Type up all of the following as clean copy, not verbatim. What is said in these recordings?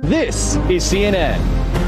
This is CNN.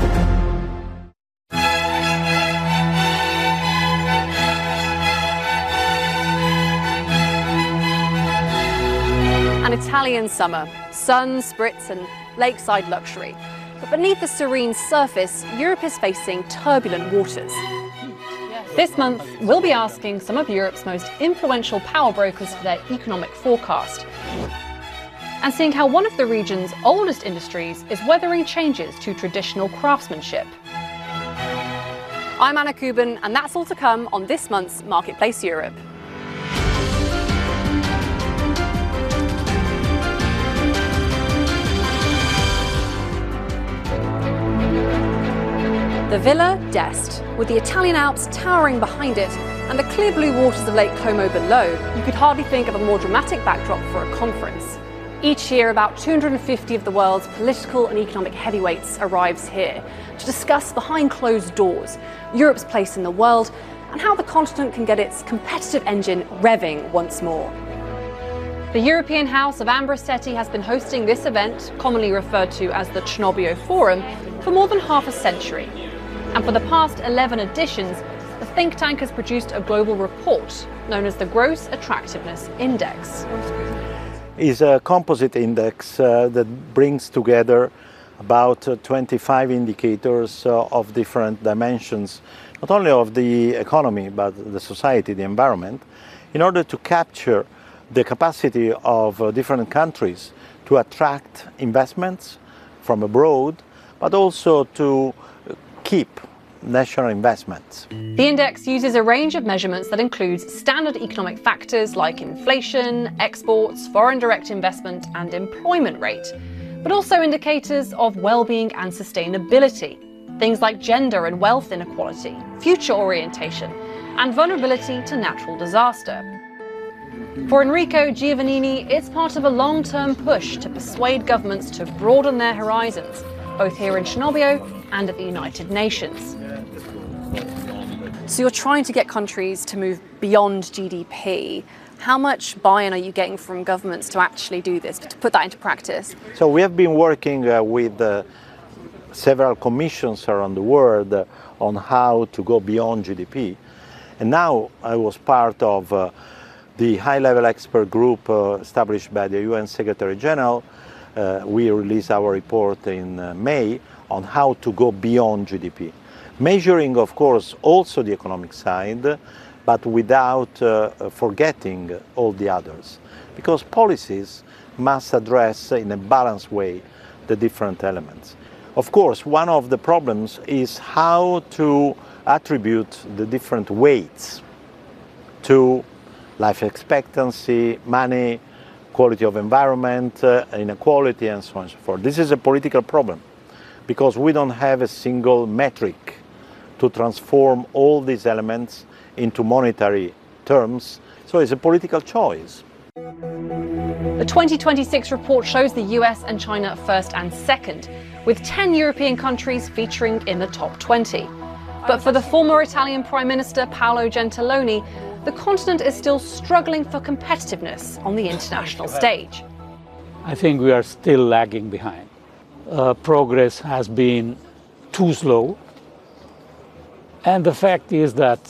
An Italian summer, sun, spritz and lakeside luxury. But beneath the serene surface, Europe is facing turbulent waters. This month, we'll be asking some of Europe's most influential power brokers for their economic forecast and seeing how one of the region's oldest industries is weathering changes to traditional craftsmanship. I'm Anna Kuban, and that's all to come on this month's Marketplace Europe. The Villa d'Este, with the Italian Alps towering behind it and the clear blue waters of Lake Como below, you could hardly think of a more dramatic backdrop for a conference. Each year, about 250 of the world's political and economic heavyweights arrives here to discuss behind closed doors Europe's place in the world and how the continent can get its competitive engine revving once more. The European House of Ambrosetti has been hosting this event, commonly referred to as the Cnobio Forum, for more than half a century. And for the past 11 editions, the think tank has produced a global report known as the Gross Attractiveness Index. It's a composite index that brings together about 25 indicators of different dimensions, not only of the economy, but the society, the environment, in order to capture the capacity of different countries to attract investments from abroad, but also to keep national investments. The index uses a range of measurements that includes standard economic factors like inflation, exports, foreign direct investment and employment rate, but also indicators of well-being and sustainability, things like gender and wealth inequality, future orientation, and vulnerability to natural disaster. For Enrico Giovannini, it's part of a long-term push to persuade governments to broaden their horizons, both here in Cnobio and at the United Nations. So you're trying to get countries to move beyond GDP. How much buy-in are you getting from governments to actually do this, to put that into practice? So we have been working with several commissions around the world on how to go beyond GDP. And now I was part of the high-level expert group established by the UN Secretary General. We released our report in May on how to go beyond GDP. Measuring, of course, also the economic side, but without forgetting all the others. Because policies must address in a balanced way the different elements. Of course, one of the problems is how to attribute the different weights to life expectancy, money, quality of environment, inequality, and so on and so forth. This is a political problem because we don't have a single metric to transform all these elements into monetary terms. So it's a political choice. The 2026 report shows the US and China first and second, with 10 European countries featuring in the top 20. But for the former Italian Prime Minister Paolo Gentiloni, the continent is still struggling for competitiveness on the international stage. I think we are still lagging behind. Progress has been too slow. And the fact is that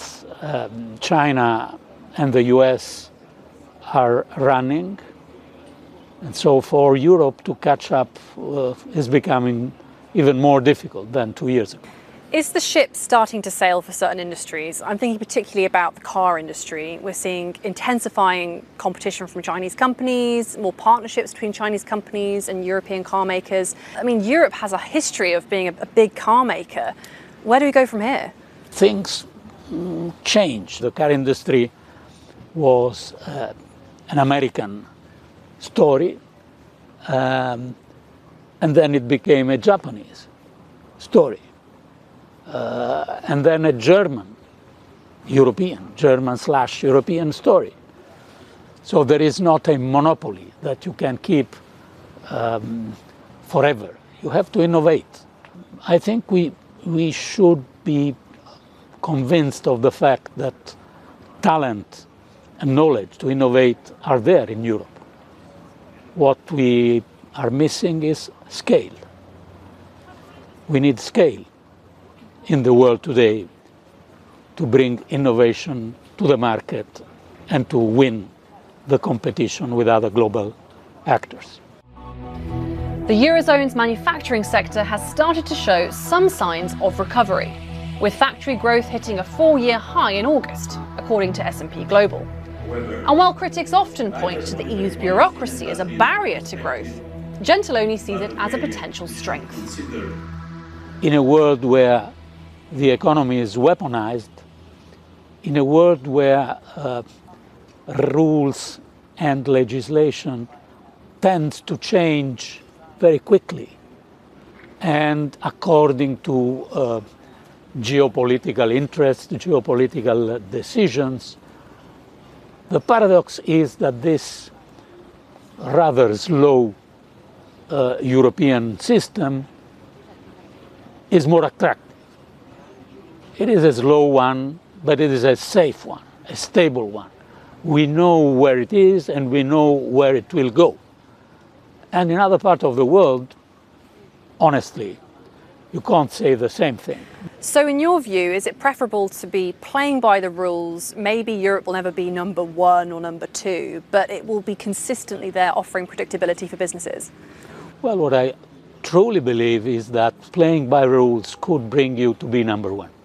China and the US are running. And so for Europe to catch up is becoming even more difficult than 2 years ago. Is the ship starting to sail for certain industries? I'm thinking particularly about the car industry. We're seeing intensifying competition from Chinese companies, more partnerships between Chinese companies and European car makers. I mean, Europe has a history of being a big car maker. Where do we go from here? Things change. The car industry was an American story, and then it became a Japanese story, and then a German/European story. So there is not a monopoly that you can keep forever. You have to innovate. I think we should be convinced of the fact that talent and knowledge to innovate are there in Europe. What we are missing is scale. We need scale in the world today to bring innovation to the market and to win the competition with other global actors. The Eurozone's manufacturing sector has started to show some signs of recovery, with factory growth hitting a 4-year high in August, according to S&P Global. And while critics often point to the EU's bureaucracy as a barrier to growth, Gentiloni sees it as a potential strength. In a world where the economy is weaponized, in a world where rules and legislation tends to change very quickly and according to geopolitical interests, geopolitical decisions, the paradox is that this rather slow European system is more attractive. It is a slow one, but it is a safe one, a stable one. We know where it is and we know where it will go. And in other parts of the world, honestly, you can't say the same thing. So in your view, is it preferable to be playing by the rules? Maybe Europe will never be number 1 or number 2, but it will be consistently there offering predictability for businesses? Well, what I truly believe is that playing by rules could bring you to be number 1.